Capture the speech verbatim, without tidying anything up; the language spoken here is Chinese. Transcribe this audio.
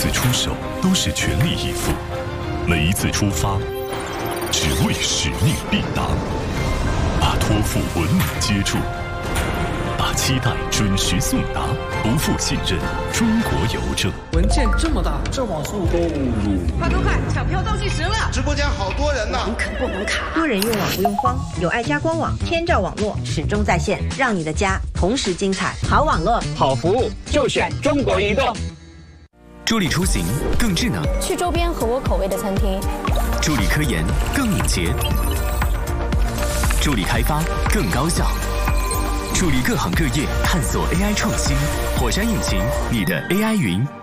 次出手都是全力以赴，每一次出发只为使命必达，把托付稳稳接住，把期待准时送达，不负信任，中国邮政。 文件这么大，这网速够鲁。 快快快，抢票倒计时了！ 直播间好多人呢， 能啃不能卡。 多人用网不用慌，有爱家官网，天照网络始终在线，让你的家同时精彩。好网络， 好服务，就选中国移动。 助力出行更智能， 去周边合我口味的餐厅； 助力科研更敏捷，助力开发更高效，助力各行各业探索 A I 创新。火山引擎，你的 A I 云。